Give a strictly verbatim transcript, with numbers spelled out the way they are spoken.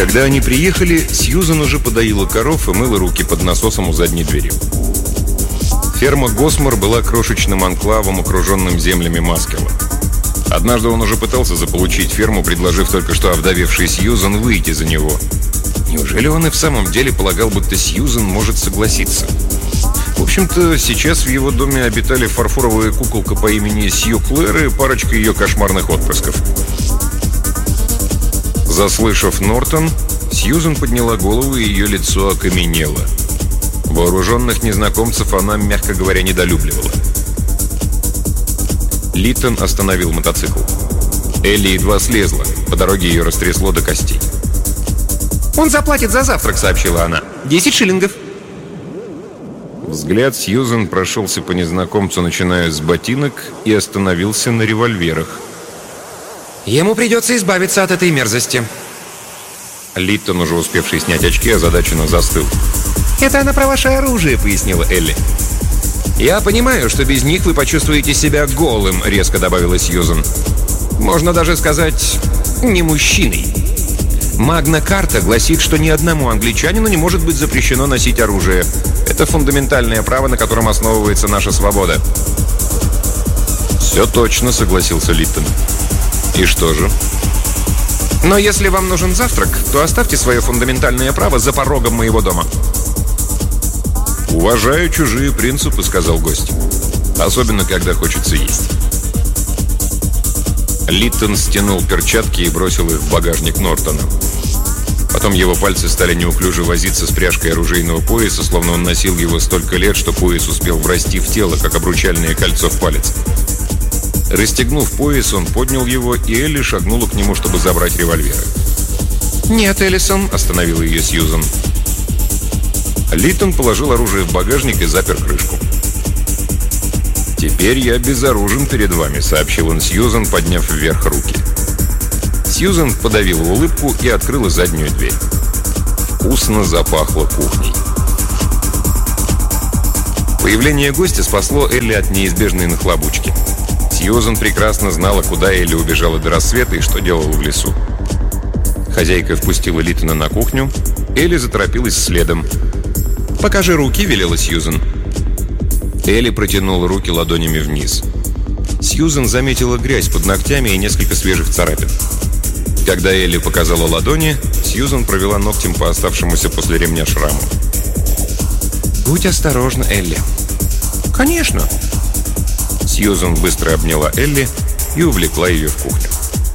Когда они приехали, Сьюзан уже подоила коров и мыла руки под насосом у задней двери. Ферма Госмор была крошечным анклавом, окруженным землями Маскелла. Однажды он уже пытался заполучить ферму, предложив только что овдовевшей Сьюзан выйти за него. Неужели он и в самом деле полагал, будто Сьюзан может согласиться? В общем-то, сейчас в его доме обитали фарфоровая куколка по имени Сью Клэр и парочка ее кошмарных отпрысков. Заслышав Нортон, Сьюзан подняла голову, и ее лицо окаменело. Вооруженных незнакомцев она, мягко говоря, недолюбливала. Литтон остановил мотоцикл. Элли едва слезла. По дороге ее растрясло до костей. «Он заплатит за завтрак», — сообщила она. «Десять шиллингов». Взгляд Сьюзан прошелся по незнакомцу, начиная с ботинок, и остановился на револьверах. «Ему придется избавиться от этой мерзости». Литтон, уже успевший снять очки, озадаченно застыл. «Это она про ваше оружие», — пояснила Элли. «Я понимаю, что без них вы почувствуете себя голым», — резко добавила Сьюзан. «Можно даже сказать, не мужчиной. Магна-карта гласит, что ни одному англичанину не может быть запрещено носить оружие. Это фундаментальное право, на котором основывается наша свобода». «Все точно», — согласился Литтон. «И что же?» «Но если вам нужен завтрак, то оставьте свое фундаментальное право за порогом моего дома». «Уважаю чужие принципы», — сказал гость. «Особенно, когда хочется есть». Литтон стянул перчатки и бросил их в багажник Нортона. Потом его пальцы стали неуклюже возиться с пряжкой оружейного пояса, словно он носил его столько лет, что пояс успел врасти в тело, как обручальное кольцо в палец. Расстегнув пояс, он поднял его, и Элли шагнула к нему, чтобы забрать револьверы. «Нет, Эллисон», — остановила ее Сьюзан. Литтон положил оружие в багажник и запер крышку. «Теперь я безоружен перед вами», — сообщил он Сьюзан, подняв вверх руки. Сьюзан подавила улыбку и открыла заднюю дверь. Вкусно запахло кухней. Появление гостя спасло Элли от неизбежной нахлобучки. Сьюзан прекрасно знала, куда Элли убежала до рассвета и что делала в лесу. Хозяйка впустила Литтона на кухню. Элли заторопилась следом. «Покажи руки», — велела Сьюзан. Элли протянула руки ладонями вниз. Сьюзан заметила грязь под ногтями и несколько свежих царапин. Когда Элли показала ладони, Сьюзан провела ногтем по оставшемуся после ремня шраму. «Будь осторожна, Элли». «Конечно». Сьюзан быстро обняла Элли и увлекла ее в кухню.